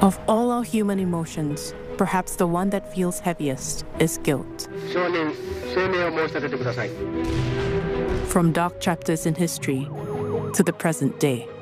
Of all our human emotions, perhaps the one that feels heaviest is guilt. From dark chapters in history to the present day.